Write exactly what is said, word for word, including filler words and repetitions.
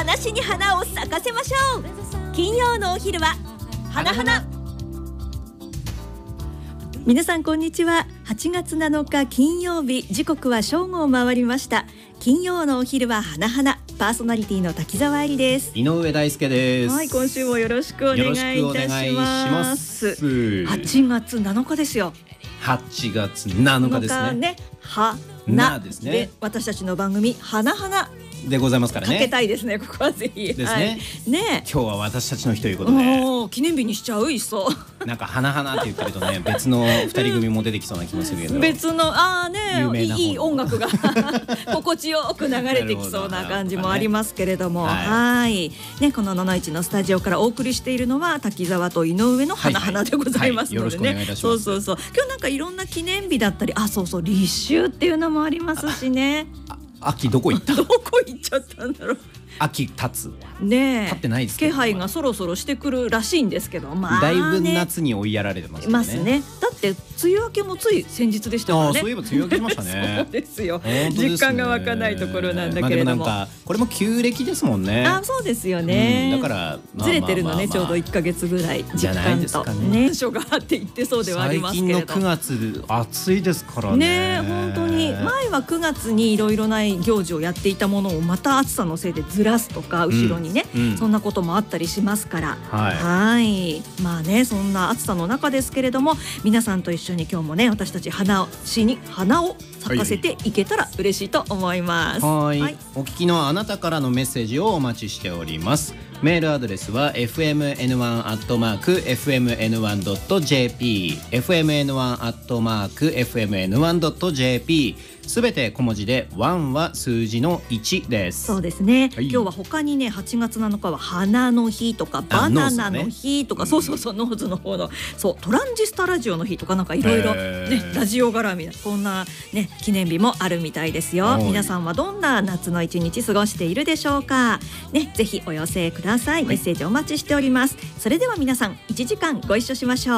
話に花を咲かせましょう。金曜のお昼は花花。皆さんこんにちは。はちがつなのか金曜日、時刻は正午を回りました。金曜のお昼は花花、パーソナリティの滝沢愛理です。 井上大輔です。 はい、今週もよろしくお願いいたします。はちがつなのかですよ。 はちがつなのかですね。 ね、はなですね。で、私たちの番組花花でございますからね。 かけたいですね。ここはぜひ。 ですね。 はい、ね。 今日は私たちの日ということで。 おー、記念日にしちゃういっそ。 なんか花々って言ってるとね、別の二人組も出てきそうな気もするけど。 別のああね、いい音楽が心地よく流れてきそうな感じもありますけれども、はい。ね、このののいちのスタジオからお送りしているのは滝沢と井上の花々でございますのでね。そうそうそう。今日なんかいろんな記念日だったり、あ、そうそう、立秋っていうのもありますしね。 秋どこ行った？ どこ行っちゃったんだろう。 秋経つねえ、 経ってないですけど、 気配がそろそろしてくるらしいんですけど、まあ、 ね、だいぶ夏に追いやられてますね。 ますね。だって梅雨明けもつい先日でしたからね。 あ、そういえば梅雨明けしましたね。 そうですよ。実感が湧かないところなんだけれども、 まあ、でもなんかこれも旧暦ですもんね。 あ、そうですよね。 うん、だから、まあまあまあまあ、 ずれてるのね、ちょうどいっかげつぐらい実感と年初があって言ってそうではありますけれど。 最近のくがつ暑いですからね。 ね、本当に前はくがつにいろいろな行事をやっていたものをまた暑さのせいでずらすとか、後ろにね、うんうん、そんなこともあったりしますから、はい、はい、まあね、そんな暑さの中ですけれども、皆さんと一緒に今日もね、私たち花しに花を咲かせていけたら嬉しいと思います。 はい、はい、お聞きのあなたからのメッセージをお待ちしております。メールアドレスは エフエムエヌワン アットマーク エフエムエヌワン ドット ジェーピー エフエムエヌワン アットマーク エフエムエヌワン ドット ジェーピー、すべて小文字でワンは数字のいちです。 そうですね、はい、今日は他にね、はちがつなのかは花の日とかバナナの日とか、ね、そうそうそう、ノーズの方のそうトランジスタラジオの日とか、なんかいろいろね、ラジオ絡みなこんなね記念日もあるみたいですよ。皆さんはどんな夏の一日過ごしているでしょうかね。ぜひお寄せください。メッセージお待ちしております。それでは皆さんいちじかんご一緒しましょう。